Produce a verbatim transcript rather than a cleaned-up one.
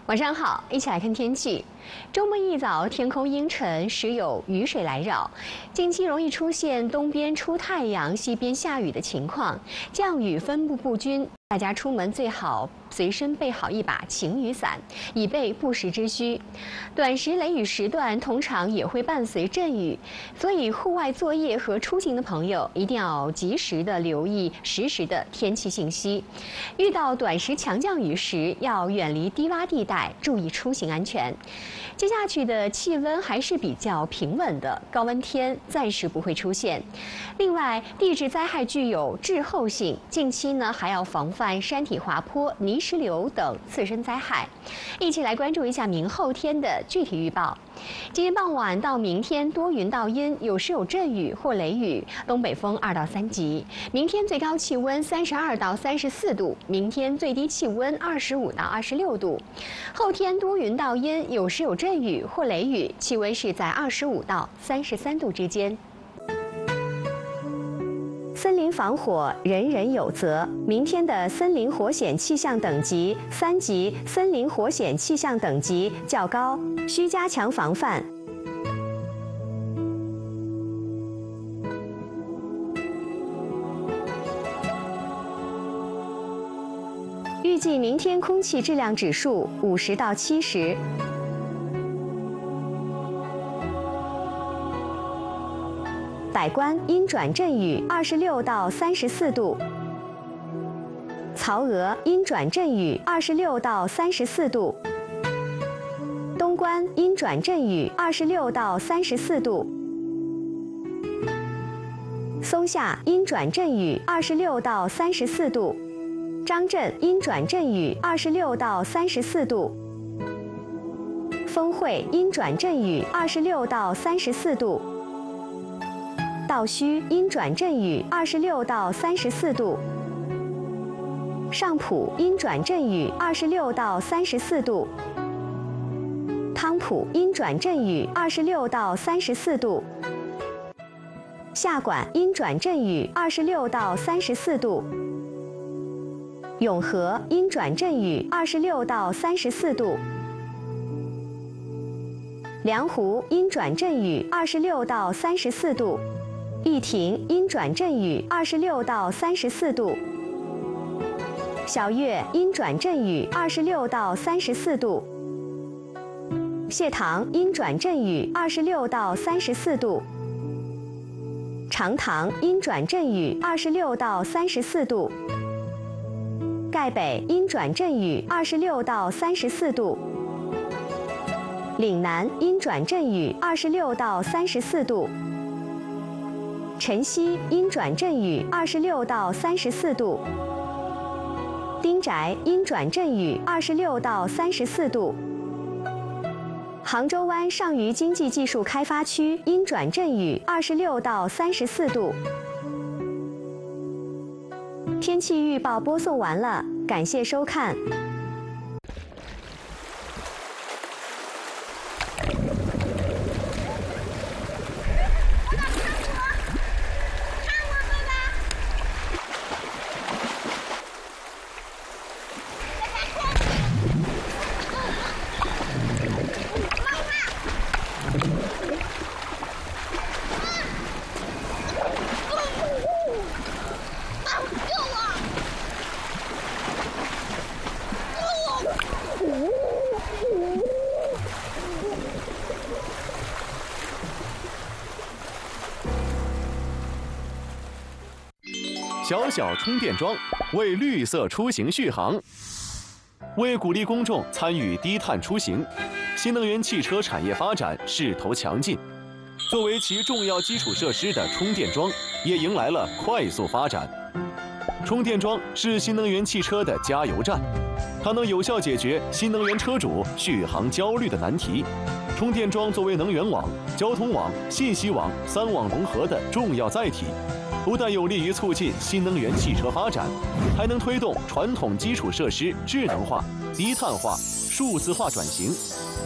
晚上好，一起来看天气。周末一早，天空阴沉，时有雨水来扰。近期容易出现东边出太阳、西边下雨的情况，降雨分布不均。 大家出门最好随身备好一把晴雨伞，以备不时之需。短时雷雨时段通常也会伴随阵雨，所以户外作业和出行的朋友一定要及时的留意实时的天气信息。遇到短时强降雨时，要远离低洼地带，注意出行安全。接下去的气温还是比较平稳的，高温天暂时不会出现。另外，地质灾害具有滞后性，近期呢还要防范山体滑坡、泥石流等次生灾害。一起来关注一下明后天的具体预报。今天傍晚到明天多云到阴，有时有阵雨或雷雨，东北风二到三级。明天最高气温三十二到三十四度，明天最低气温二十五到二十六度。后天多云到阴，有时有阵雨或雷雨，气温是在二十五到三十三度之间。 森林防火，人人有责。明天的森林火险气象等级三级，森林火险气象等级较高，需加强防范。预计明天空气质量指数五十到七十。 百官阴转阵雨，二十六到三十四度；曹娥阴转阵雨，二十六到三十四度；东关阴转阵雨，二十六到三十四度；松下阴转阵雨，二十六到三十四度；张镇阴转阵雨，二十六到三十四度；丰会阴转阵雨，二十六到三十四度。 道圩阴转阵雨，二十六到三十四度；上浦阴转阵雨，二十六到三十四度；汤浦阴转阵雨，二十六到三十四度；下管阴转阵雨，二十六到三十四度；永和阴转阵雨，二十六到三十四度；梁湖阴转阵雨，二十六到三十四度。 义亭阴转阵雨，二十六到三十四度；小月阴转阵雨，二十六到三十四度；谢塘阴转阵雨，二十六到三十四度；长塘阴转阵雨，二十六到三十四度；盖北阴转阵雨，二十六到三十四度；岭南阴转阵雨，二十六到三十四度。 晨曦阴转阵雨，二十六到三十四度；丁宅阴转阵雨，二十六到三十四度；杭州湾上虞经济技术开发区阴转阵雨，二十六到三十四度。天气预报播送完了，感谢收看。 小小充电桩为绿色出行续航。为鼓励公众参与低碳出行，新能源汽车产业发展势头强劲。作为其重要基础设施的充电桩，也迎来了快速发展。充电桩是新能源汽车的加油站，它能有效解决新能源车主续航焦虑的难题。充电桩作为能源网、交通网、信息网三网融合的重要载体。 不但有利于促进新能源汽车发展，还能推动传统基础设施智能化、低碳化、数字化转型，